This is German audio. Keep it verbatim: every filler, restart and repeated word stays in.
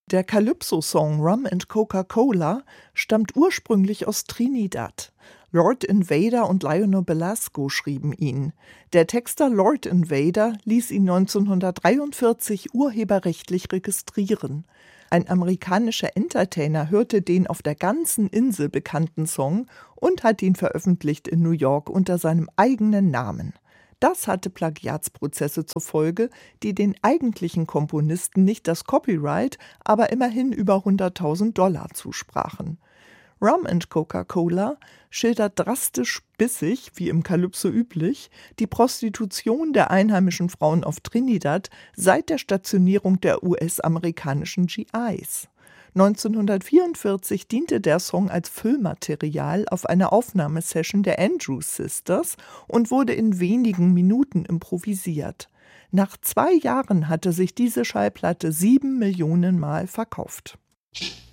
Der Calypso-Song Rum and Coca-Cola stammt ursprünglich aus Trinidad. Lord Invader und Lionel Belasco schrieben ihn. Der Texter Lord Invader ließ ihn neunzehnhundertdreiundvierzig urheberrechtlich registrieren. Ein amerikanischer Entertainer hörte den auf der ganzen Insel bekannten Song und hat ihn veröffentlicht in New York unter seinem eigenen Namen. Das hatte Plagiatsprozesse zur Folge, die den eigentlichen Komponisten nicht das Copyright, aber immerhin über hunderttausend Dollar zusprachen. Rum and Coca-Cola schildert drastisch bissig, wie im Calypso üblich, die Prostitution der einheimischen Frauen auf Trinidad seit der Stationierung der U S-amerikanischen G Is. neunzehnhundertvierundvierzig diente der Song als Füllmaterial auf einer Aufnahmesession der Andrews Sisters und wurde in wenigen Minuten improvisiert. Nach zwei Jahren hatte sich diese Schallplatte sieben Millionen Mal verkauft.